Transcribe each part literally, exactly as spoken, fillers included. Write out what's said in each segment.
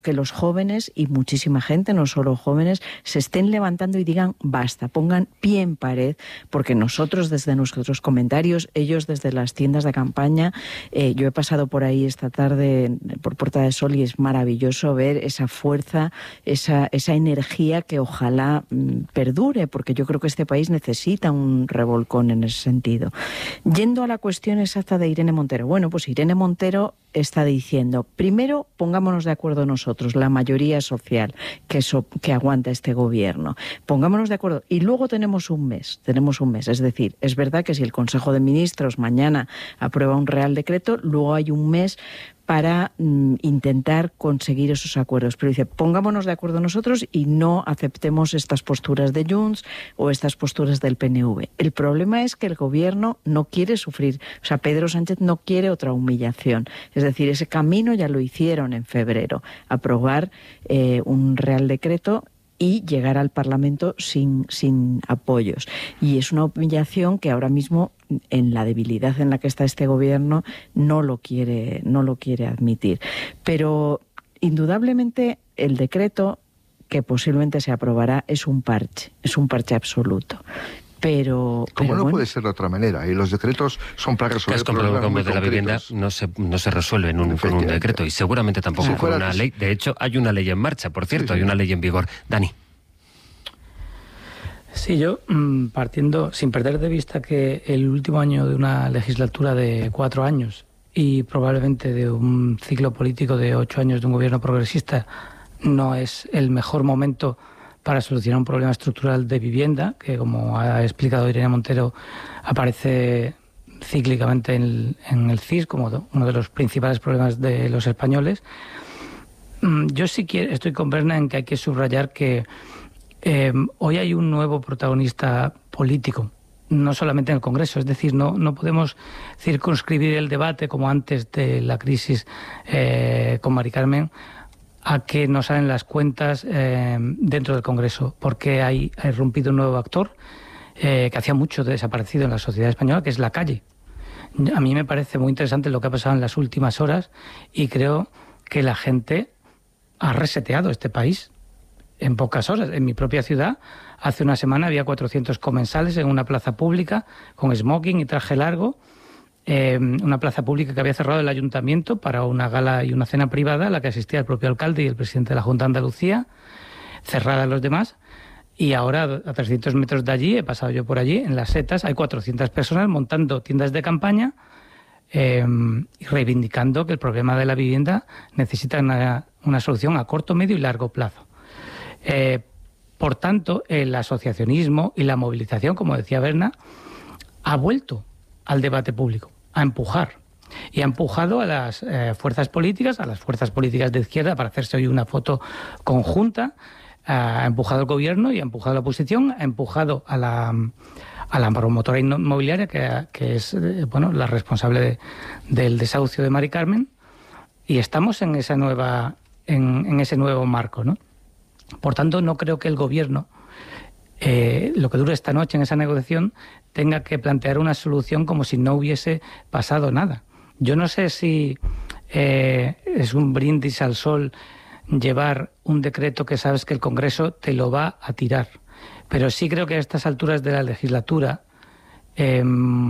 que los jóvenes y muchísima gente, no solo jóvenes, se estén levantando y digan basta, pongan pie en pared, porque nosotros desde nuestros comentarios, ellos desde las tiendas de campaña, eh, yo he pasado por ahí esta tarde por Puerta del Sol y es maravilloso ver esa fuerza, esa, esa energía que ojalá mmm, perdure, porque yo creo que este país necesita un revolcón en ese sentido. Yendo a la cuestión exacta de Irene Montero, bueno, pues Irene Montero está diciendo, primero pongámonos de acuerdo nosotros, la mayoría social que, so, que aguanta este gobierno, pongámonos de acuerdo y luego tenemos un mes, tenemos un mes, es decir, es verdad que si el Consejo de Ministros mañana aprueba un Real Decreto, luego hay un mes para mm, intentar conseguir esos acuerdos. Pero dice, pongámonos de acuerdo nosotros y no aceptemos estas posturas de Junts o estas posturas del P N V. El problema es que el gobierno no quiere sufrir, o sea, Pedro Sánchez no quiere otra humillación. Es decir, ese camino ya lo hicieron en febrero, aprobar eh, un Real Decreto y llegar al Parlamento sin, sin apoyos. Y es una humillación que ahora mismo, en la debilidad en la que está este gobierno, no lo quiere, no lo quiere admitir. Pero indudablemente el decreto que posiblemente se aprobará es un parche, es un parche absoluto. Pero, Como pero no bueno. puede ser de otra manera, y los decretos son para resolver es como problemas como muy de la vivienda no se, no se resuelve en un, con un decreto, y seguramente tampoco si con fuera, una ley. De hecho, hay una ley en marcha, por cierto, sí, sí. hay una ley en vigor. Dani. Sí, yo partiendo, sin perder de vista que el último año de una legislatura de cuatro años y probablemente de un ciclo político de ocho años de un gobierno progresista no es el mejor momento para solucionar un problema estructural de vivienda, que como ha explicado Irene Montero, aparece cíclicamente en el, en el C I S como uno de los principales problemas de los españoles. Yo sí quiero, estoy con Berna en que hay que subrayar que eh, hoy hay un nuevo protagonista político, no solamente en el Congreso, es decir, no, no podemos circunscribir el debate como antes de la crisis eh, con Mari Carmen a que no salen las cuentas eh, dentro del Congreso, porque hay, ha irrumpido un nuevo actor eh, que hacía mucho desaparecido en la sociedad española, que es la calle. A mí me parece muy interesante lo que ha pasado en las últimas horas y creo que la gente ha reseteado este país en pocas horas. En mi propia ciudad, hace una semana había cuatrocientos comensales en una plaza pública con smoking y traje largo, Eh, una plaza pública que había cerrado el ayuntamiento para una gala y una cena privada a la que asistía el propio alcalde y el presidente de la Junta de Andalucía, cerrada a los demás, y ahora a trescientos metros de allí, he pasado yo por allí, en Las Setas hay cuatrocientas personas montando tiendas de campaña eh, y reivindicando que el problema de la vivienda necesita una, una solución a corto, medio y largo plazo. Eh, por tanto, el asociacionismo y la movilización, como decía Berna, ha vuelto al debate público, a empujar. Y ha empujado a las eh, fuerzas políticas, a las fuerzas políticas de izquierda, para hacerse hoy una foto conjunta. Ha empujado al gobierno y ha empujado a la oposición, ha empujado a la, a la promotora inmobiliaria, que, que es eh, bueno, la responsable de, del desahucio de Mari Carmen. Y estamos en, esa nueva, en, en ese nuevo marco, ¿no? Por tanto, no creo que el gobierno, eh, lo que dure esta noche en esa negociación, tenga que plantear una solución como si no hubiese pasado nada. Yo no sé si eh, es un brindis al sol llevar un decreto que sabes que el Congreso te lo va a tirar, pero sí creo que a estas alturas de la legislatura, eh,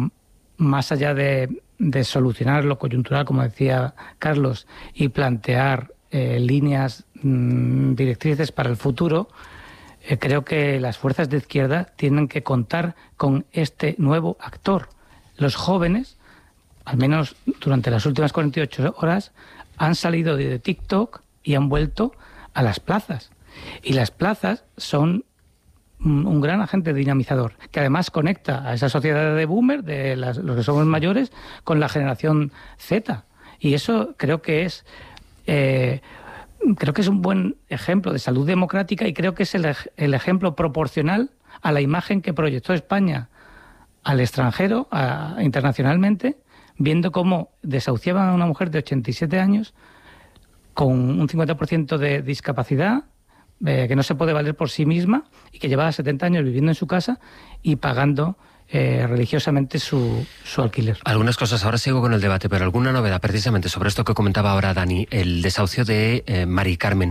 más allá de, de solucionar lo coyuntural, como decía Carlos, y plantear eh, líneas mmm, directrices para el futuro, Eh, creo que las fuerzas de izquierda tienen que contar con este nuevo actor. Los jóvenes, al menos durante las últimas cuarenta y ocho horas, han salido de TikTok y han vuelto a las plazas. Y las plazas son un, un gran agente dinamizador, que además conecta a esa sociedad de boomer, de las, los que somos mayores, con la generación Z. Y eso creo que es... Eh, Creo que es un buen ejemplo de salud democrática y creo que es el, el ejemplo proporcional a la imagen que proyectó España al extranjero, a, internacionalmente, viendo cómo desahuciaban a una mujer de ochenta y siete años con un cincuenta por ciento de discapacidad, eh, que no se puede valer por sí misma y que llevaba setenta años viviendo en su casa y pagando eh, religiosamente su, su alquiler. Algunas cosas, ahora sigo con el debate, pero alguna novedad precisamente sobre esto que comentaba ahora Dani, el desahucio de eh, Mari Carmen.